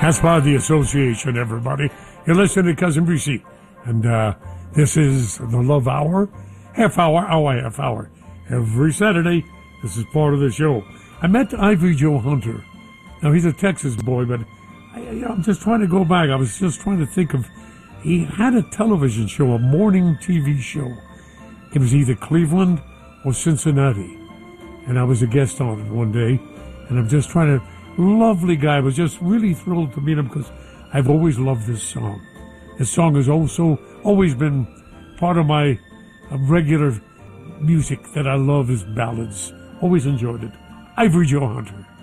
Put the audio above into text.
That's part of the association, everybody. You're listening to Cousin Brucey. And this is the Love Hour. Half hour. Every Saturday, this is part of the show. I met Ivory Joe Hunter. Now, he's a Texas boy, but I'm just trying to go back. I was just trying to think of... He had a television show, a morning TV show. It was either Cleveland or Cincinnati. And I was a guest on it one day. And I'm just trying to... Lovely guy. I was just really thrilled to meet him because I've always loved this song. This song has also always been part of my regular music that I love is ballads. Always enjoyed it. Ivory Joe Hunter.